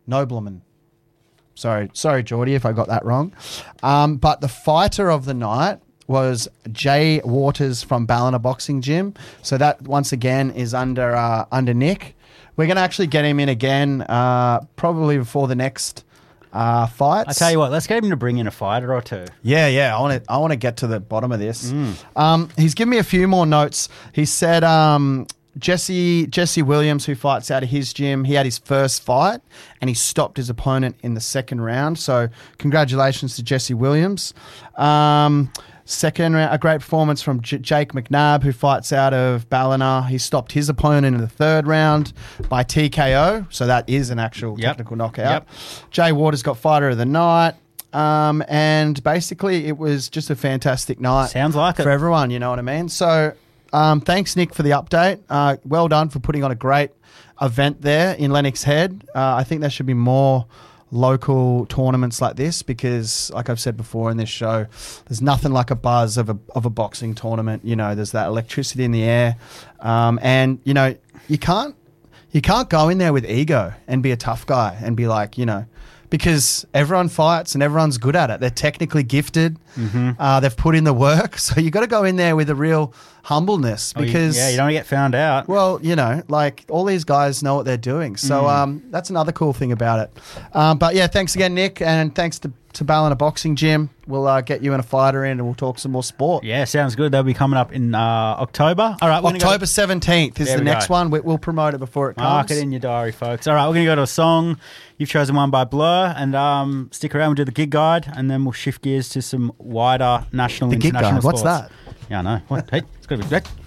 Nobleman. Sorry, Geordie, if I got that wrong. But the fighter of the night was Jay Waters from Ballina Boxing Gym. So that, once again, is under Nick. We're going to actually get him in again probably before the next fights. I tell you what, let's get him to bring in a fighter or two. Yeah. I want to get to the bottom of this. He's given me a few more notes. He said Jesse Williams, who fights out of his gym, he had his first fight and he stopped his opponent in the second round. So congratulations to Jesse Williams. Second round, a great performance from Jake McNabb, who fights out of Ballina. He stopped his opponent in the third round by TKO. So that is an actual technical knockout. Jay Waters got fighter of the night. And basically it was just a fantastic night. Sounds like for everyone, you know what I mean? So thanks, Nick, for the update. Well done for putting on a great event there in Lennox Head. I think there should be more local tournaments like this because, like I've said before in this show, there's nothing like a buzz of a boxing tournament. You know, there's that electricity in the air, and you know you can't go in there with ego and be a tough guy and be like, you know, because everyone fights and everyone's good at it. They're technically gifted. They've put in the work. So you got to go in there with a real humbleness because... you don't want to get found out. Well, you know, like all these guys know what they're doing. So that's another cool thing about it. But yeah, thanks again, Nick. And thanks to Ballina Boxing Gym. We'll get you and a fighter in and we'll talk some more sport. Yeah, sounds good. They'll be coming up in October. All right, October 17th is the next one. We'll promote it before it comes. Mark it in your diary, folks. All right, we're going to go to a song. You've chosen one by Blur, and stick around. We'll do the gig guide, and then we'll shift gears to some wider national, international sports. What's that? Yeah, I know. What? Hey, it's got to be...